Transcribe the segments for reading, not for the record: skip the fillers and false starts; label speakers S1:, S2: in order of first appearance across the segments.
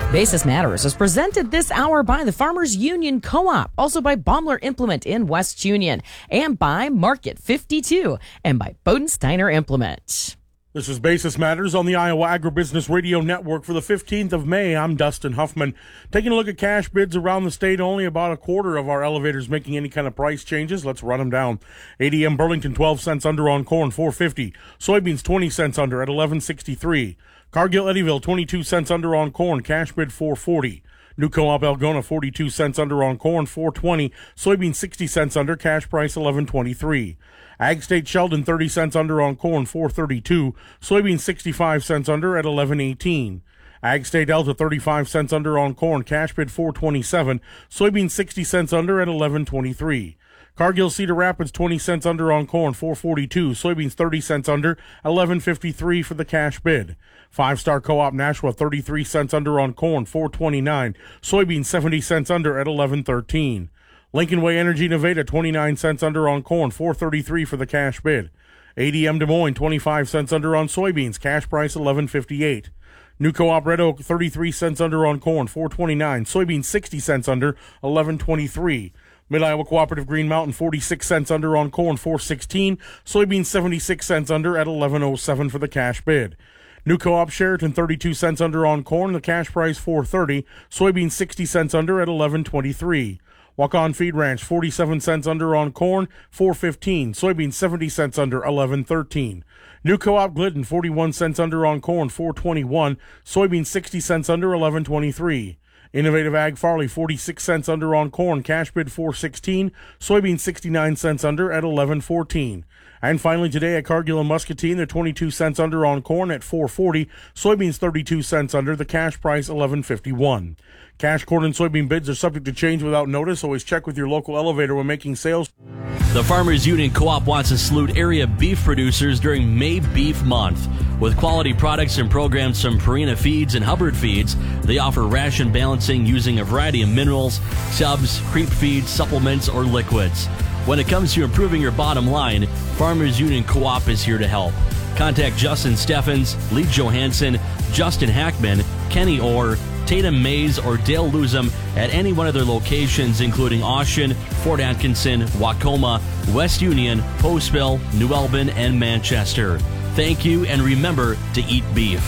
S1: Basis Matters is presented this hour by the Farmers Union Co-op, also by Baumler Implement in West Union, and by Market 52, and by Bodensteiner Implement.
S2: This is Basis Matters on the Iowa Agribusiness Radio Network for the 15th of May. I'm Dustin Huffman. Taking a look at cash bids around the state, only about a quarter of our elevators making any kind of price changes. Let's run them down. ADM Burlington 12 cents under on corn, $4.50. Soybeans 20 cents under at $11.63. Cargill Eddyville 22 cents under on corn, cash bid $4.40. New Co-op Algona 42 cents under on corn, $4.20. Soybeans 60 cents under, cash price $11.23. Ag State Sheldon 30 cents under on corn, $4.32. Soybeans 65 cents under at $11.18. Ag State Delta 35 cents under on corn, cash bid $4.27. Soybeans 60 cents under at $11.23. Cargill Cedar Rapids 20 cents under on corn, $4.42. Soybeans 30 cents under, $11.53 for the cash bid. Five Star Co-op Nashua 33 cents under on corn, $4.29. Soybeans 70 cents under at $11.13. Lincoln Way Energy Nevada 29 cents under on corn, $4.33 for the cash bid. ADM Des Moines 25 cents under on soybeans, cash price $11.58. New Co-op Red Oak 33 cents under on corn, $4.29. Soybeans 60 cents under, $11.23. Mid-Iowa Cooperative Green Mountain 46 cents under on corn, $4.16. Soybeans 76 cents under at $11.07 for the cash bid. New Co-op Sheraton 32 cents under on corn, the cash price $4.30. Soybeans 60 cents under at $11.23. Walk-On Feed Ranch 47 cents under on corn, $4.15. Soybeans 70 cents under, $11.13. New Co-op Glidden 41 cents under on corn, $4.21. Soybeans 60 cents under, $11.23. Innovative Ag Farley 46 cents under on corn, cash bid $4.16. Soybeans 69 cents under at $11.14. And finally today at Cargill and Muscatine, they're 22 cents under on corn at $4.40. Soybeans 32 cents under, the cash price $11.51. Cash corn and soybean bids are subject to change without notice. Always check with your local elevator when making sales.
S3: The Farmers Union Co-op wants to salute area beef producers during May Beef Month. With quality products and programs from Purina Feeds and Hubbard Feeds, they offer ration balancing using a variety of minerals, subs, creep feeds, supplements, or liquids. When it comes to improving your bottom line, Farmers Union Co-op is here to help. Contact Justin Steffens, Lee Johansson, Justin Hackman, Kenny Orr, Tatum Mays, or Dale Luzum at any one of their locations, including Austin, Fort Atkinson, Wacoma, West Union, Postville, New Albin, and Manchester. Thank you, and remember to eat beef.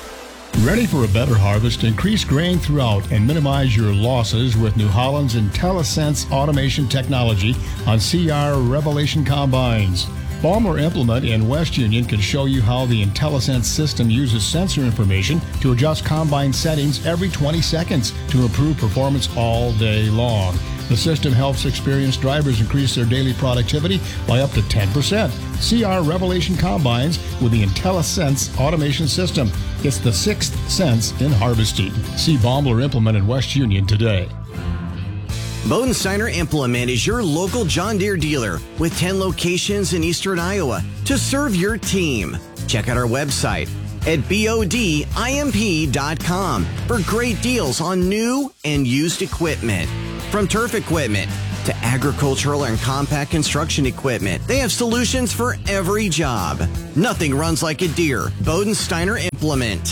S4: Ready for a better harvest? Increase grain throughout and minimize your losses with New Holland's IntelliSense automation technology on CR Revelation combines. Baumler Implement in West Union can show you how the IntelliSense system uses sensor information to adjust combine settings every 20 seconds to improve performance all day long. The system helps experienced drivers increase their daily productivity by up to 10%. CR Revelation combines with the IntelliSense automation system. It's the sixth sense in harvesting. See Baumler Implement in West Union today.
S5: Bodensteiner Implement is your local John Deere dealer with 10 locations in eastern Iowa to serve your team. Check out our website at bodimp.com for great deals on new and used equipment. From turf equipment to agricultural and compact construction equipment, they have solutions for every job. Nothing runs like a Deere. Bodensteiner Implement.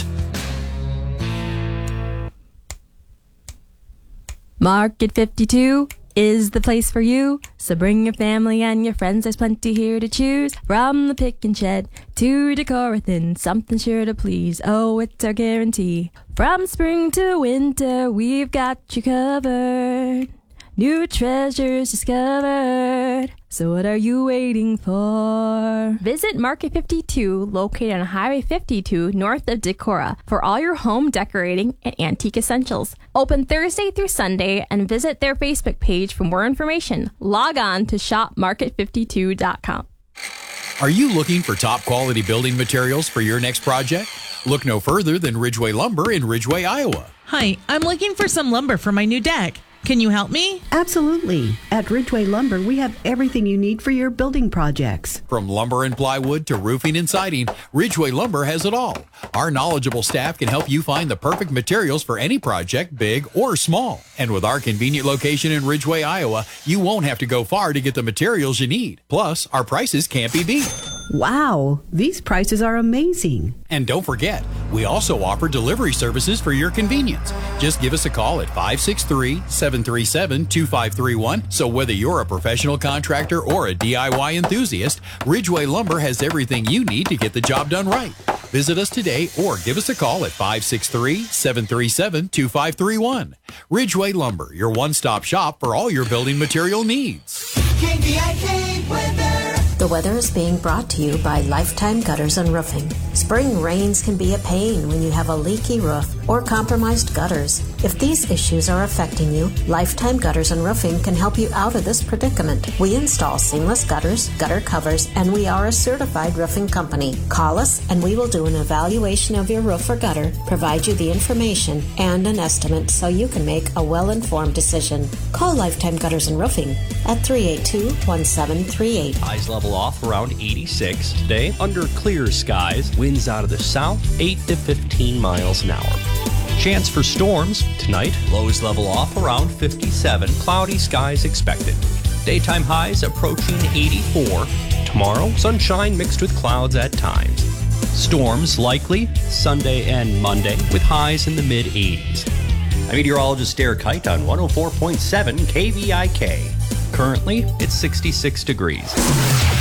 S6: Market 52 is the place for you. So bring your family and your friends. There's plenty here to choose. From the pick and shed to Decorathon, something sure to please. Oh, it's our guarantee. From spring to winter, we've got you covered. New treasures discovered. So what are you waiting for? Visit Market 52, located on Highway 52 north of Decorah, for all your home decorating and antique essentials. Open Thursday through Sunday, and visit their Facebook page for more information. Log on to shopmarket52.com.
S7: Are you looking for top quality building materials for your next project? Look no further than Ridgeway Lumber in Ridgeway, Iowa.
S8: Hi, I'm looking for some lumber for my new deck. Can you help me?
S9: Absolutely. At Ridgeway Lumber, we have everything you need for your building projects.
S7: From lumber and plywood to roofing and siding, Ridgeway Lumber has it all. Our knowledgeable staff can help you find the perfect materials for any project, big or small. And with our convenient location in Ridgeway, Iowa, you won't have to go far to get the materials you need. Plus, our prices can't be beat.
S9: Wow, these prices are amazing.
S7: And don't forget, we also offer delivery services for your convenience. Just give us a call at 563-737-2531. So whether you're a professional contractor or a DIY enthusiast, Ridgeway Lumber has everything you need to get the job done right. Visit us today or give us a call at 563-737-2531. Ridgeway Lumber, your one-stop shop for all your building material needs.
S10: KVIK weather. The weather is being brought to you by Lifetime Gutters and Roofing. Spring rains can be a pain when you have a leaky roof or compromised gutters. If these issues are affecting you, Lifetime Gutters and Roofing can help you out of this predicament. We install seamless gutters, gutter covers, and we are a certified roofing company. Call us and we will do an evaluation of your roof or gutter, provide you the information and an estimate so you can make a well-informed decision. Call Lifetime Gutters and Roofing at 382-1738.
S11: Highs level off around 86 today under clear skies. Winds out of the south 8 to 15 miles an hour. Chance for storms tonight. Lows level off around 57. Cloudy skies expected. Daytime highs approaching 84. Tomorrow, sunshine mixed with clouds at times. Storms likely Sunday and Monday with highs in the mid-80s. I'm meteorologist Derek Height on 104.7 KVIK. Currently, it's 66 degrees.